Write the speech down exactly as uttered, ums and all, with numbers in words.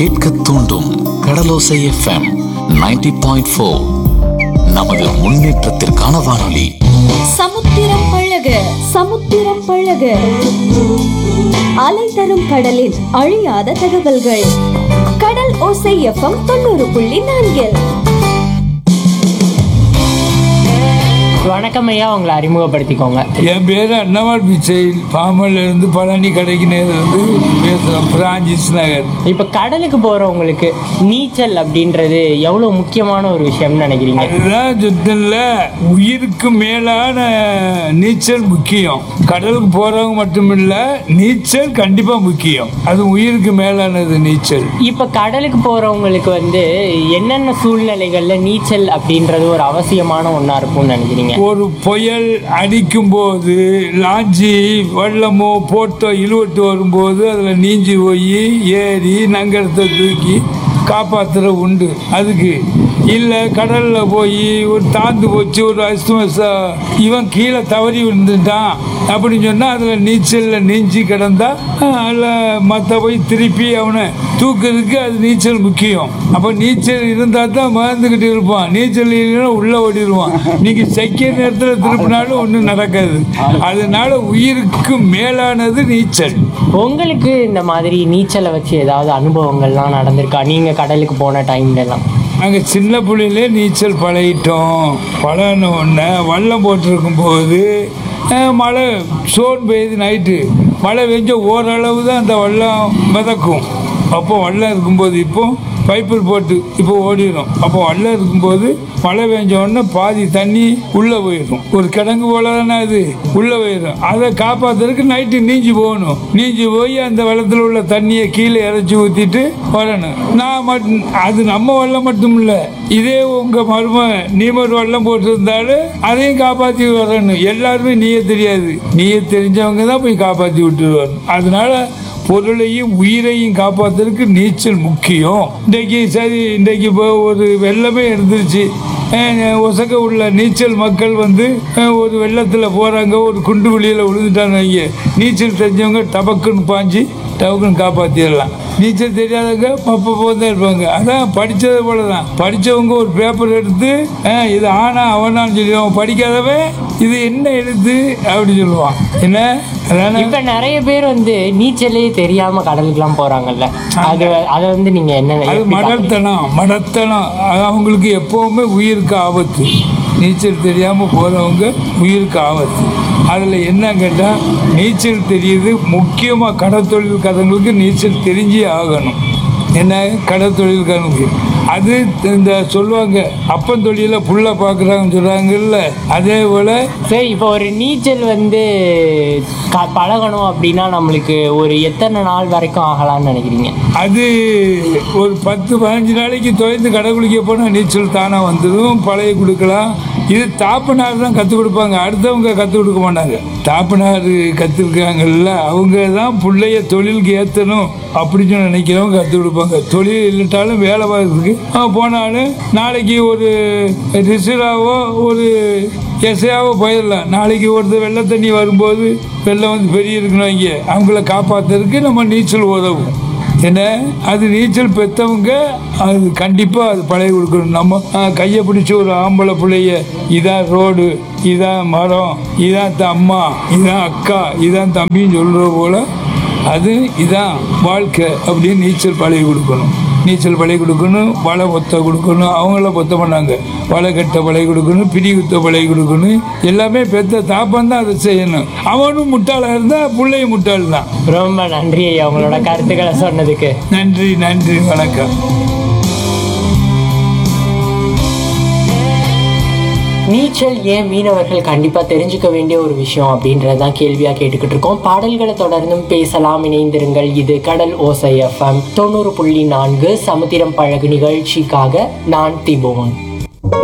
கேட்க தூண்டும் கடலோசை FM ninety point four. நமது முன்னேற்றத்திற்கான வானொலி. சமுத்திரம் பழக சமுத்திரம் பழக அலை தரும் கடலின் அழியாத தகவல்கள். கடல் ஓசை எஃப்எம் தொண்ணூறு புள்ளி நான்கில். வணக்கம் ஐயா, உங்களை அறிமுகப்படுத்திக்கோங்க. என் பேர் அன்னவாள் பிச்சை. பாமல்ல இருந்து பழனி கடைக்கு நேரிலிருந்து பேசுகிறோம், பிரான்சிஸ் நகர். இப்போ கடலுக்கு போகிறவங்களுக்கு நீச்சல் அப்படின்றது எவ்வளோ முக்கியமான ஒரு விஷயம்னு நினைக்கிறீங்க? அதுதான் சுத்தல உயிருக்கு மேலான நீச்சல் முக்கியம். கடலுக்கு போகிறவங்க மட்டும் இல்லை, நீச்சல் கண்டிப்பாக முக்கியம். அது உயிருக்கு மேலானது நீச்சல். இப்போ கடலுக்கு போகிறவங்களுக்கு வந்து என்னென்ன சூழ்நிலைகளில் நீச்சல் அப்படின்றது ஒரு அவசியமான ஒன்றா இருக்கும்னு நினைக்கிறீங்க? ஒரு புயல் அடிக்கும் போது லாஞ்சி வள்ளமோ போட்டோ இழுவட்டு வரும்போது அதில் நீஞ்சி போய் ஏறி நங்கரத்தை தூக்கி காப்பாற்றுற உண்டு. அதுக்கு இல்லை கடலில் போய் ஒரு தாந்து போச்சு, ஒரு அஸ்துமசா இவன் கீழே தவறி விழுந்துட்டான் அப்படின்னு சொன்னால் அதில் நீச்சலில் நீஞ்சி கிடந்தா அதில் மற்ற போய் திருப்பி அவனை தூக்குறதுக்கு அது நீச்சல் முக்கியம். அப்போ நீச்சல் இருந்தால் தான் மறந்துக்கிட்டு இருப்பான். நீச்சல் இல்லைன்னா உள்ளே ஓடிடுவான். நீங்கள் செக்கிய நேரத்தில் திருப்பினாலும் ஒன்றும் நடக்காது. அதனால உயிருக்கு மேலானது நீச்சல். உங்களுக்கு இந்த மாதிரி நீச்சலை வச்சு ஏதாவது அனுபவங்கள்லாம் நடந்திருக்கா நீங்கள் கடலுக்கு போன டைம்லலாம்? நாங்கள் சின்ன பிள்ளையிலே நீச்சல் பழகிட்டோம். பழகின உடனே வல்லம் போட்டிருக்கும் போது மழை சோன் பெய்யுது, நைட்டு மழை பெஞ்ச ஓரளவு தான் அந்த வல்லம் மிதக்கும். அப்போ வல்லம் இருக்கும்போது இப்போ பைப்பில் போட்டு இப்போ ஓடிடும். அப்போ வல்லம் இருக்கும்போது மழை பெஞ்ச உடனே பாதி தண்ணி உள்ளே போயிடும். ஒரு கிடங்கு போல தானே அது உள்ளே போயிடும். அதை காப்பாற்றுறதுக்கு நைட்டு நீஞ்சி போகணும். நீஞ்சி போய் அந்த வெள்ளத்தில் உள்ள தண்ணியை கீழே இறச்சி ஊற்றிட்டு வரணும். நான் மட்டும் அது நம்ம வெள்ளம் மட்டும் இல்லை, இதே உங்கள் மரும நீமர் வெள்ளம் போட்டிருந்தாலும் அதையும் காப்பாற்றி வரணும். எல்லாருமே நீயே தெரியாது, நீயே தெரிஞ்சவங்க தான் போய் காப்பாற்றி விட்டு வரணும். அதனால பொருளையும் உயிரையும் காப்பாற்றுறதுக்கு நீச்சல் முக்கியம். இன்றைக்கு சரி, இன்றைக்கு இப்போ ஒரு வெள்ளமே இருந்துருச்சு, ஒசக்க உள்ள நீச்சல் மக்கள் வந்து ஒரு வெள்ளத்தில் போகிறாங்க, ஒரு குண்டு வெளியில் விழுந்துட்டாங்க. இங்கே நீச்சல் தெரிஞ்சவங்க டபக்குன்னு பாஞ்சு டபக்குன்னு காப்பாற்றிடலாம். நீச்சல் தெரியாதவங்க பப்ப போதான் இருப்பாங்க. அதான் படித்தது போல தான். படித்தவங்க ஒரு பேப்பர் எடுத்து இது ஆனா அவனான்னு சொல்லுவான். படிக்காதவன் இது என்ன எழுத்து அப்படின்னு சொல்லுவான். என்ன இப்ப நிறைய பேர் வந்து நீச்சலே தெரியாம கடலுக்குலாம் போறாங்கல்ல, அது அதை வந்து நீங்க என்ன? அது மடத்தனம். மடத்தனம் அவங்களுக்கு எப்பவுமே உயிருக்கு ஆபத்து. நீச்சல் தெரியாமல் போகிறவங்க உயிருக்கு ஆபத்து. அதில் என்ன கேட்டால், நீச்சல் தெரியுது முக்கியமாக கடற்தொழில்காரங்களுக்கு நீச்சல் தெரிஞ்சே ஆகணும். என்ன கடற்தொழில்காரங்களுக்கு அது இந்த சொல்லுவாங்க, அப்பன் தொழில புள்ள பார்க்குறாங்கன்னு சொல்கிறாங்கல்ல, அதே போல். சரி, இப்போ ஒரு நீச்சல் வந்து க பழகணும் அப்படின்னா நம்மளுக்கு ஒரு எத்தனை நாள் வரைக்கும் ஆகலாம்னு நினைக்கிறீங்க? அது ஒரு பத்து பதினஞ்சு நாளைக்கு தொலைந்து கடை குளிக்க போனால் நீச்சல் தானாக வந்துடும், பழைய கொடுக்கலாம். இது தாப்பனார் தான் கற்றுக் கொடுப்பாங்க, அடுத்தவங்க கற்றுக் கொடுக்க மாட்டாங்க. தாப்பனார் கற்றுருக்காங்கல்ல, அவங்க தான் பிள்ளைய தொழிலுக்கு ஏற்றணும் அப்படின்னு நினைக்கிறவங்க கற்றுக் கொடுப்பாங்க. தொழில் இல்லட்டாலும் வேலை பார்க்கறதுக்கு போனாலும் நாளைக்கு ஒரு ரிசராவோ ஒரு எஸ்ஐயாவோ போயிடலாம். நாளைக்கு ஒருத்தர் வெள்ளை தண்ணி வரும்போது வெள்ளம் வந்து பெரிய இருக்கணும், இங்கே அவங்கள காப்பாற்றுறதுக்கு நம்ம நீச்சல் உதவும். என்ன அது நீச்சல் பெற்றவங்க அது கண்டிப்பாக அது பழகி கொடுக்கணும். நம்ம கையை பிடிச்சி ஒரு ஆம்பளை பிள்ளைய இதான் ரோடு, இதான் மரம், இதான் அம்மா, இதான் அக்கா, இதான் தம்பின்னு சொல்கிற போல் அது இதான் வாழ்க்கை அப்படின்னு நீச்சல் பழகி கொடுக்கணும். நீச்சல் பழகி கொடுக்கணும், வலை ஒத்த கொடுக்கணும். அவங்கள பொத்த பண்ணாங்க, வலை கட்ட பழகி கொடுக்கணும், பிடி குத்த பழகி கொடுக்கணும். எல்லாமே பெத்த தாப்பம் தான் அதை செய்யணும். அவனும் முட்டாளாக இருந்தால் பிள்ளையும் முட்டாள் தான். ரொம்ப நன்றி ஐயா, உங்களோட கருத்துக்களை சொன்னதுக்கு. நன்றி நன்றி, வணக்கம். நீச்சல் ஏன் மீனவர்கள் கண்டிப்பாக தெரிஞ்சுக்க வேண்டிய ஒரு விஷயம் அப்படின்றதான் கேள்வியாக கேட்டுக்கிட்டு இருக்கோம். பாடல்களை தொடர்ந்தும் பேசலாம், இணைந்திருங்கள். இது கடல் ஓசை எஃப்எம் தொண்ணூறு புள்ளி நான்கு சமுத்திரம் பழகு நிகழ்ச்சிக்காக நான் திபோன்.